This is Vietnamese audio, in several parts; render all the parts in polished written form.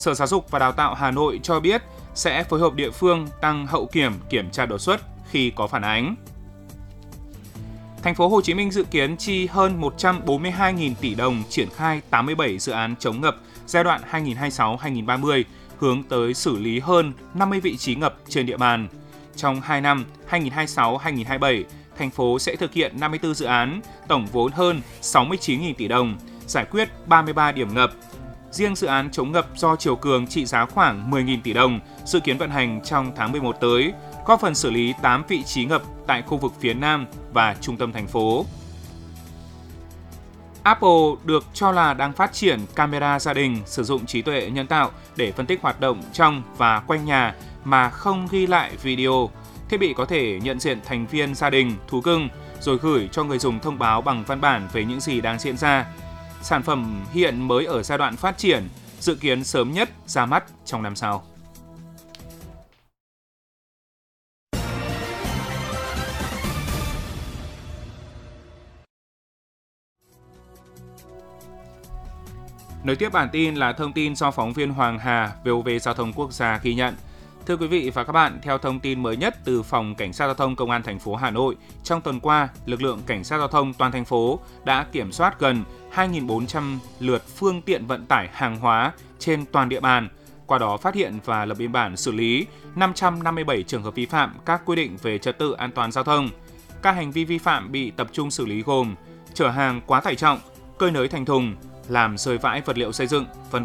Sở Giáo dục và Đào tạo Hà Nội cho biết sẽ phối hợp địa phương tăng hậu kiểm tra đột xuất khi có phản ánh. Thành phố Hồ Chí Minh dự kiến chi hơn 142.000 tỷ đồng triển khai 87 dự án chống ngập giai đoạn 2026-2030, hướng tới xử lý hơn 50 vị trí ngập trên địa bàn. Trong 2 năm 2026-2027, thành phố sẽ thực hiện 54 dự án, tổng vốn hơn 69.000 tỷ đồng, giải quyết 33 điểm ngập. Riêng dự án chống ngập do chiều cường trị giá khoảng 10.000 tỷ đồng, dự kiến vận hành trong tháng 11 tới, góp phần xử lý 8 vị trí ngập tại khu vực phía Nam và trung tâm thành phố. Apple được cho là đang phát triển camera gia đình sử dụng trí tuệ nhân tạo để phân tích hoạt động trong và quanh nhà mà không ghi lại video. Thiết bị có thể nhận diện thành viên gia đình, thú cưng, rồi gửi cho người dùng thông báo bằng văn bản về những gì đang diễn ra. Sản phẩm hiện mới ở giai đoạn phát triển, dự kiến sớm nhất ra mắt trong năm sau. Nối tiếp bản tin là thông tin do phóng viên Hoàng Hà, VOV Giao thông Quốc gia ghi nhận. Thưa quý vị và các bạn, theo thông tin mới nhất từ Phòng Cảnh sát Giao thông Công an thành phố Hà Nội, trong tuần qua, lực lượng Cảnh sát Giao thông toàn thành phố đã kiểm soát gần 2.400 lượt phương tiện vận tải hàng hóa trên toàn địa bàn. Qua đó phát hiện và lập biên bản xử lý 557 trường hợp vi phạm các quy định về trật tự an toàn giao thông. Các hành vi vi phạm bị tập trung xử lý gồm chở hàng quá tải trọng, cơi nới thành thùng, làm rơi vãi vật liệu xây dựng, v.v.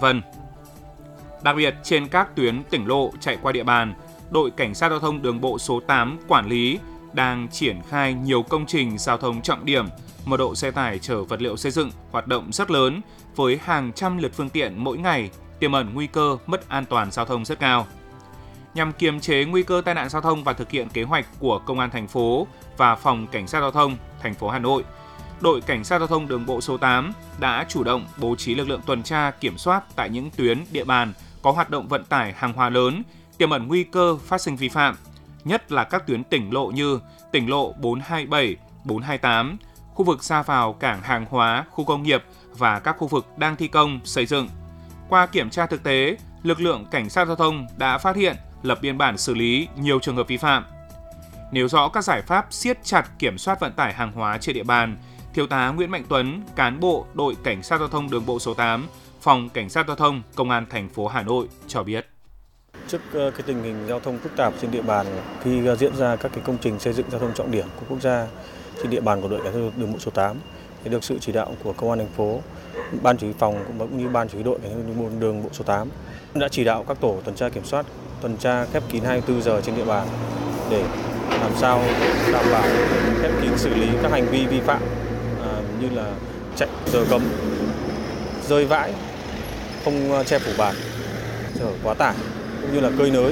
Đặc biệt, trên các tuyến tỉnh lộ chạy qua địa bàn, đội Cảnh sát Giao thông Đường bộ số 8 quản lý đang triển khai nhiều công trình giao thông trọng điểm, mật độ xe tải chở vật liệu xây dựng hoạt động rất lớn với hàng trăm lượt phương tiện mỗi ngày, tiềm ẩn nguy cơ mất an toàn giao thông rất cao. Nhằm kiềm chế nguy cơ tai nạn giao thông và thực hiện kế hoạch của Công an thành phố và Phòng Cảnh sát Giao thông thành phố Hà Nội, đội Cảnh sát Giao thông Đường bộ số 8 đã chủ động bố trí lực lượng tuần tra kiểm soát tại những tuyến địa bàn có hoạt động vận tải hàng hóa lớn, tiềm ẩn nguy cơ phát sinh vi phạm, nhất là các tuyến tỉnh lộ như tỉnh lộ 427, 428, khu vực ra vào cảng hàng hóa, khu công nghiệp và các khu vực đang thi công, xây dựng. Qua kiểm tra thực tế, lực lượng Cảnh sát Giao thông đã phát hiện, lập biên bản xử lý nhiều trường hợp vi phạm. Nêu rõ các giải pháp siết chặt kiểm soát vận tải hàng hóa trên địa bàn, Thiếu tá Nguyễn Mạnh Tuấn, cán bộ đội Cảnh sát Giao thông Đường bộ số 8, Phòng Cảnh sát Giao thông Công an thành phố Hà Nội cho biết. Trước cái tình hình giao thông phức tạp trên địa bàn, khi diễn ra các cái công trình xây dựng giao thông trọng điểm của quốc gia trên địa bàn của đội Cảnh sát Đường bộ số 8, thì được sự chỉ đạo của Công an thành phố, Ban chỉ huy phòng cũng như Ban chỉ huy đội Cảnh sát Đường bộ số 8 đã chỉ đạo các tổ tuần tra kiểm soát, tuần tra khép kín 24 giờ trên địa bàn để làm sao đảm bảo khép kín xử lý các hành vi vi phạm như là chạy giờ cấm, rơi vãi, không che phủ bạt, chở quá tải cũng như là cơi nới.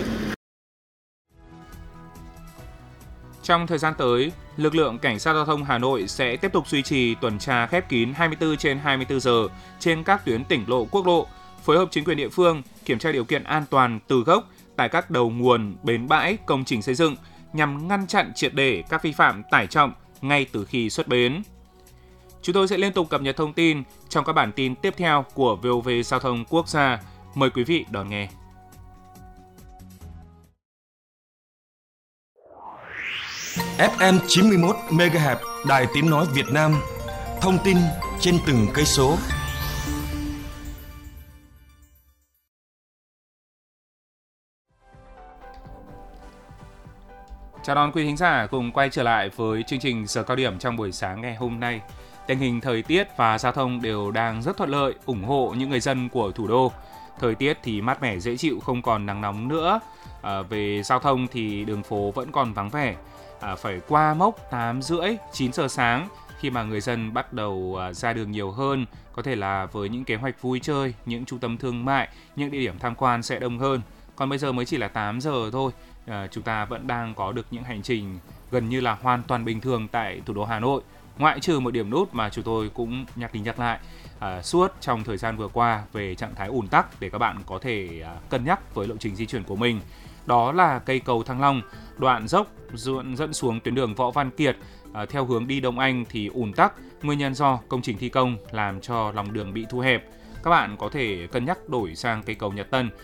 Trong thời gian tới, lực lượng Cảnh sát Giao thông Hà Nội sẽ tiếp tục duy trì tuần tra khép kín 24/24 giờ trên các tuyến tỉnh lộ, quốc lộ, phối hợp chính quyền địa phương kiểm tra điều kiện an toàn từ gốc tại các đầu nguồn, bến bãi, công trình xây dựng nhằm ngăn chặn triệt để các vi phạm tải trọng ngay từ khi xuất bến. Chúng tôi sẽ liên tục cập nhật thông tin trong các bản tin tiếp theo của VOV Giao thông Quốc gia. Mời quý vị đón nghe. FM 91 MHz Đài Tiếng nói Việt Nam. Thông tin trên từng cây số. Chào đón quý thính giả cùng quay trở lại với chương trình Giờ cao điểm trong buổi sáng ngày hôm nay. Tình hình thời tiết và giao thông đều đang rất thuận lợi, ủng hộ những người dân của thủ đô. Thời tiết thì mát mẻ dễ chịu, không còn nắng nóng nữa. Về giao thông thì đường phố vẫn còn vắng vẻ. Phải qua mốc 8:30, 9 giờ sáng khi mà người dân bắt đầu ra đường nhiều hơn. Có thể là với những kế hoạch vui chơi, những trung tâm thương mại, những địa điểm tham quan sẽ đông hơn. Còn bây giờ mới chỉ là 8 giờ thôi. Chúng ta vẫn đang có được những hành trình gần như là hoàn toàn bình thường tại thủ đô Hà Nội. Ngoại trừ một điểm nút mà chúng tôi cũng nhắc đi nhắc lại suốt trong thời gian vừa qua về trạng thái ùn tắc để các bạn có thể cân nhắc với lộ trình di chuyển của mình. Đó là cây cầu Thăng Long, đoạn dốc dẫn xuống tuyến đường Võ Văn Kiệt theo hướng đi Đông Anh thì ùn tắc, nguyên nhân do công trình thi công làm cho lòng đường bị thu hẹp. các bạn có thể cân nhắc đổi sang cây cầu Nhật Tân